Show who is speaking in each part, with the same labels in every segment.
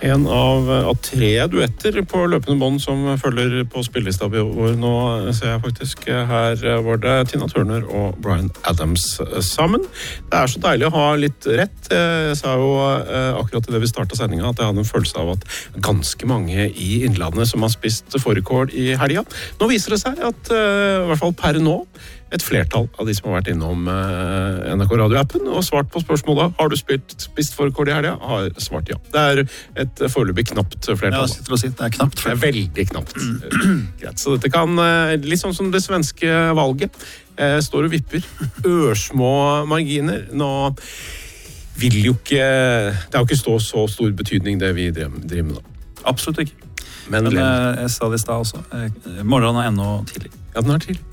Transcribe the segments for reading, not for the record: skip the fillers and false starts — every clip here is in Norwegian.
Speaker 1: En av 3 duetter på løpende bånd som følger på spillelista vår nå, ser jeg faktisk. Her var det Tina Turner og Bryan Adams sammen. Det så deilig å ha litt rett. Jeg sa jo akkurat i det vi startet sendingen at jeg hadde en følelse av at ganske mange i Innlandet som har spist fårikål i helga. Nå viser det seg at, i hvert fall per nå, et flertall av de som har vært innom NRK Radio-appen og svart på spørsmålet har du spist fårikål i helga? Har svart ja. Det et foreløpig knapt flertall.
Speaker 2: Ja, sitter og sitter. Det knapt.
Speaker 1: Det veldig knapt. Greit, så dette kan, litt sånn som det svenske valget, står og vipper. Ørsmå marginer. Nå vil jo ikke, det har jo ikke så stor betydning det vi driver med da.
Speaker 2: Absolutt ikke. Men jeg sa det i sted også. Morgenen enda tidlig.
Speaker 1: Ja, den tidlig.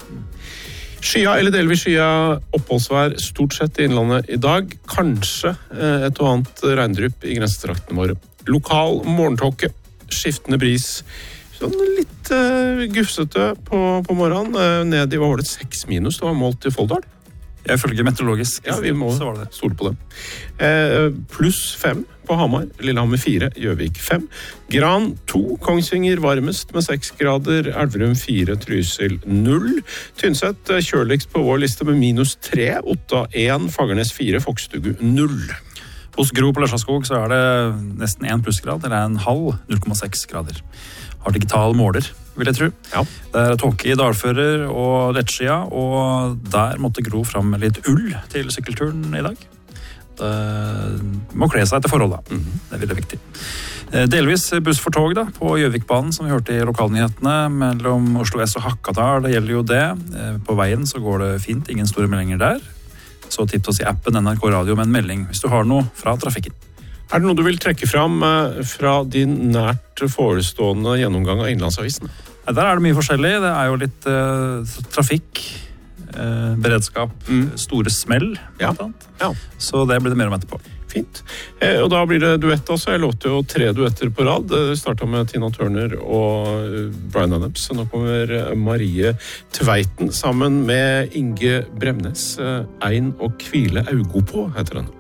Speaker 1: Skya eller delvis skya oppholdsvær stort sett i Innlandet i dag. Kanskje et og annet regndrypp i grensetraktene våre. Lokal morgentåke, skiftende bris. Sånn litt gufsete på morgenen. Ned i 6 minus, det var målt i Folldal.
Speaker 2: Jeg følger meteorologisk.
Speaker 1: Ja, vi må stole på det. Pluss 5 på Hamar, Lillehammer 4, Gjøvik 5. Gran 2, Kongsvinger varmest med 6 grader, Elverum 4, Trysil 0. Tynset kjøligst på vår liste med -3, Otta 1, Fagernes 4, Fokstugu 0.
Speaker 2: Hos Gro på Lørstadskog så det nesten 1 plussgrad, eller en halv 0,6 grader. Har digital måler, vil jeg tro.
Speaker 1: Ja.
Speaker 2: Det tåke i dalfører og lettskia, og der måtte Gro fram med litt ull til sykkelturen i dag. Det må kle seg etter forhold da. Det er veldig viktig. Delvis buss for tog da, på Gjøvikbanen, som vi hørte i lokalnyhetene, mellom Oslo S og Hakkatar, det gjelder jo det. På veien så går det fint, ingen store meldinger der. Så tips oss i appen NRK Radio med en melding hvis du har noe fra trafikken.
Speaker 1: Det noe du vil trekke fram fra din nært forestående gjennomgang av Innlandsavisen?
Speaker 2: Der det mye forskjellig. Det jo litt trafikk, beredskap, store smell, blant annet.
Speaker 1: Ja.
Speaker 2: Så det blir det mer om etterpå.
Speaker 1: Fint. Og da blir det duett også. Jeg lovte jo 3 duetter på rad. Det startet med Tina Turner og Bryan Adams. Nå kommer Marie Tveiten sammen med Inge Bremnes. Ein å kvile augo på, heter den.